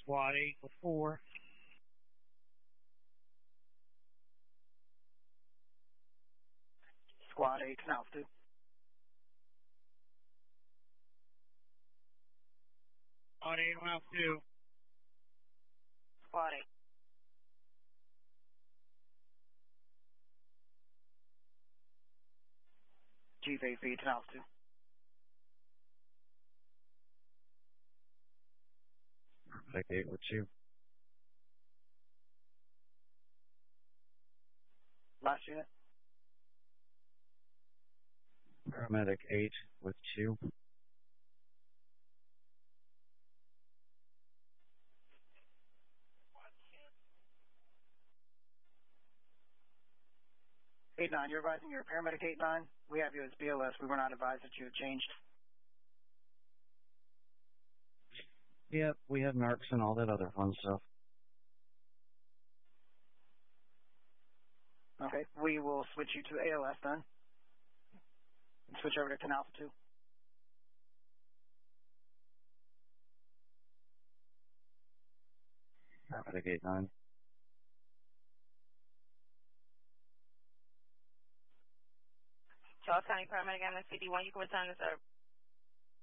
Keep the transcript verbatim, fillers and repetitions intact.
Squad eight with four. Squad eight, can altitude. Squad eight on altitude. Squad eight. Chief eight feet, to altitude. Perfect eight with two. Last unit. Paramedic eight with two. eight nine, you're advising you're paramedic eight nine. We have you as B L S. We were not advised that you had changed. Yep, we have narcs and all that other fun stuff. Okay, we will switch you to A L S then. And switch over to ten altitude. Paramedic eight nine. Charles County Paramedic M S C D one, you can return to service.